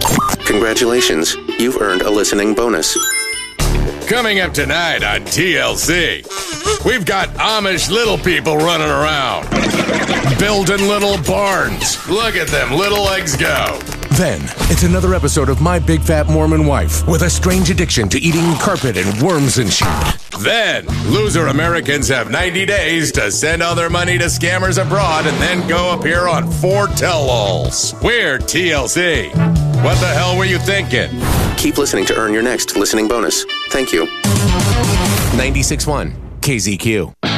Congratulations, you've earned a listening bonus. Coming up tonight on TLC, we've got Amish little people running around, building little barns. Look at them little legs go. Then, it's another episode of My Big Fat Mormon Wife with a strange addiction to eating carpet and worms and shit. Then, loser Americans have 90 days to send all their money to scammers abroad and then go appear on 4 tell-alls. We're TLC. What the hell were you thinking? Keep listening to earn your next listening bonus. Thank you. 96.1 KZQ.